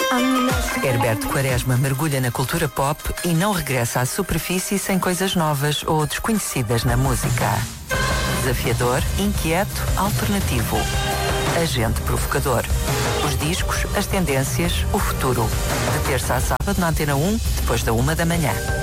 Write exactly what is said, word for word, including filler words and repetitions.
Herberto Quaresma mergulha na cultura pop e não regressa à superfície sem coisas novas ou desconhecidas na música. Desafiador, inquieto, alternativo. Agente provocador. Os discos, as tendências, o futuro. De terça a sábado na Antena um, depois da uma da manhã.